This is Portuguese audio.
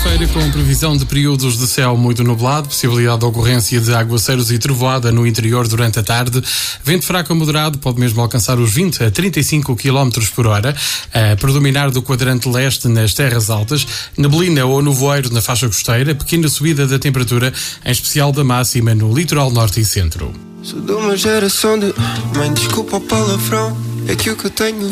Segunda-feira, com previsão de períodos de céu muito nublado, possibilidade de ocorrência de aguaceiros e trovoada no interior durante a tarde, vento fraco a moderado, pode mesmo alcançar os 20 a 35 km por hora, a predominar do quadrante leste nas terras altas, neblina ou nevoeiro na faixa costeira, pequena subida da temperatura, em especial da máxima no litoral norte e centro. Sou de uma geração de... Mãe, desculpa o palavrão, é que o que eu tenho